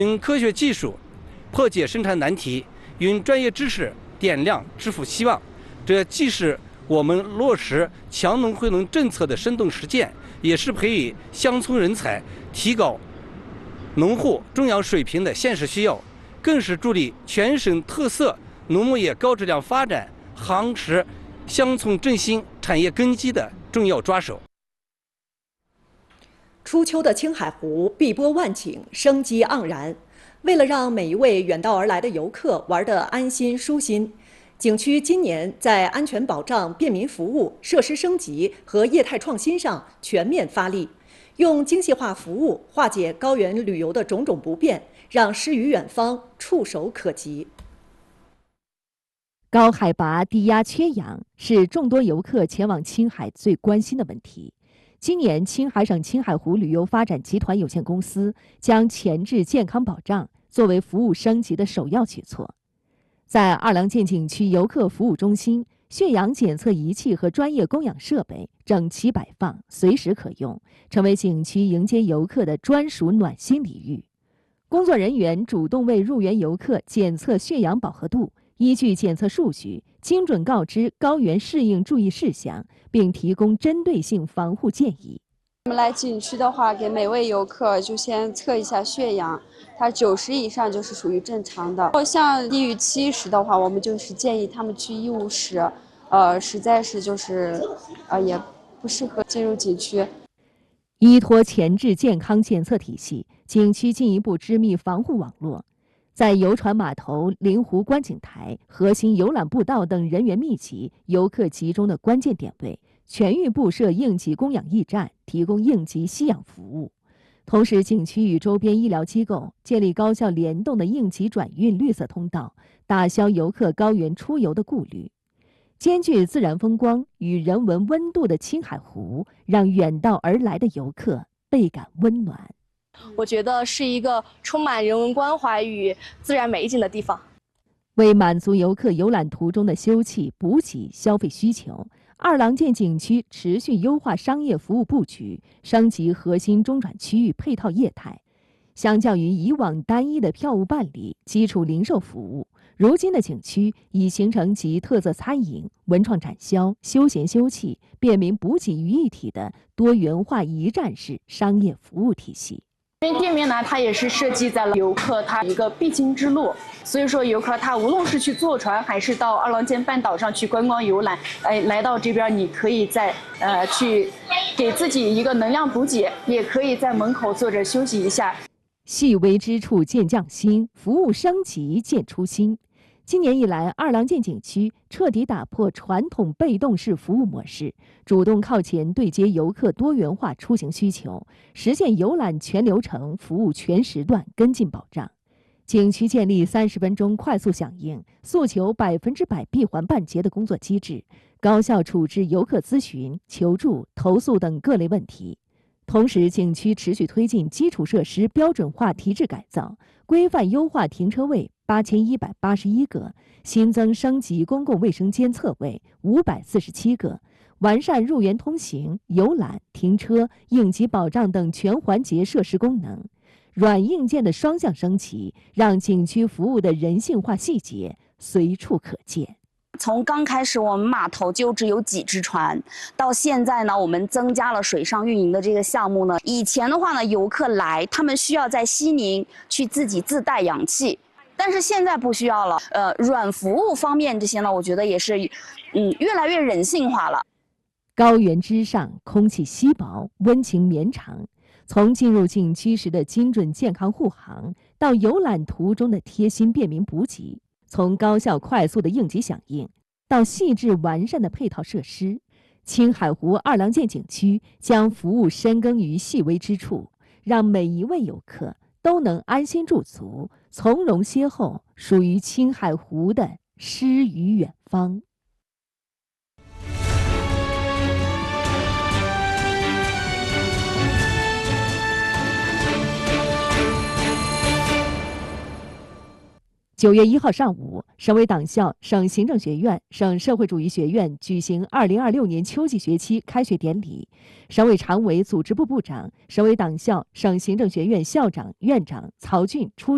用科学技术破解生产难题，用专业知识点亮致富希望。这既是我们落实强农惠农政策的生动实践，也是培育乡村人才、提高农户种养水平的现实需要，更是助力全省特色农牧业高质量发展、夯实乡村振兴产业根基的重要抓手。 初秋的青海湖碧波万顷，生机盎然。为了让每一位远道而来的游客玩得安心舒心，景区今年在安全保障、便民服务、设施升级和业态创新上全面发力，用精细化服务化解高原旅游的种种不便，让诗与远方触手可及。 高海拔、低压、缺氧是众多游客前往青海最关心的问题。今年，青海省青海湖旅游发展集团有限公司将前置健康保障作为服务升级的首要举措。在二郎剑景区游客服务中心，血氧检测仪器和专业供氧设备整齐摆放，随时可用，成为景区迎接游客的专属暖心礼遇。工作人员主动为入园游客检测血氧饱和度，依据检测数据，精准告知高原适应注意事项，并提供针对性防护建议。 我们来景区的话，给每位游客就先测一下血氧，它90以上就是属于正常的。像低于70的话，我们就是建议他们去医务室，实在是就是也不适合进入景区。 依托前置健康检测体系，景区进一步织密防护网络。在游船码头、灵湖观景台、核心游览步道等人员密集、游客集中的关键点位，全域布设应急供氧驿站，提供应急吸氧服务。同时，景区与周边医疗机构建立高效联动的应急转运绿色通道，打消游客高原出游的顾虑。兼具自然风光与人文温度的青海湖，让远道而来的游客倍感温暖。 我觉得是一个充满人文关怀与自然美景的地方。 为满足游客游览途中的休憩、补给、消费需求，二郎剑景区持续优化商业服务布局，升级核心中转区域配套业态。相较于以往单一的票务办理、基础零售服务，如今的景区已形成集特色餐饮、文创展销、休闲休憩、便民补给于一体的多元化一站式商业服务体系。 因为店面呢，它也是设计在了游客他一个必经之路，所以说游客他无论是去坐船，还是到二郎剑半岛上去观光游览，来到这边你可以在去给自己一个能量补给，也可以在门口坐着休息一下。 细微之处见匠心，服务升级见初心。今年以来，二郎剑景区彻底打破传统被动式服务模式，主动靠前对接游客多元化出行需求，实现游览全流程、服务全时段跟进保障。景区建立30分钟快速响应、诉求100%闭环办结的工作机制，高效处置游客咨询、求助、投诉等各类问题。同时，景区持续推进基础设施标准化提质改造，规范优化停车位8181个，新增升级公共卫生监测位547个，完善入园通行、游览、停车、应急保障等全环节设施功能，软硬件的双向升级，让景区服务的人性化细节随处可见。 从刚开始我们码头就只有几只船，到现在呢，我们增加了水上运营的这个项目呢。以前的话呢，游客来他们需要在西宁去自己自带氧气，但是现在不需要了。软服务方面这些呢，我觉得也是，越来越人性化了。 高原之上，空气稀薄，温情绵长。从进入景区时的精准健康护航，到游览途中的贴心便民补给。从高效快速的应急响应到细致完善的配套设施，青海湖二郎剑景区将服务深耕于细微之处，让每一位游客都能安心驻足，从容邂逅属于青海湖的诗与远方。9月1号上午，省委党校、省行政学院、省社会主义学院举行2026年秋季学期开学典礼。省委常委组织部部长、省委党校、省行政学院校长、院长曹俊出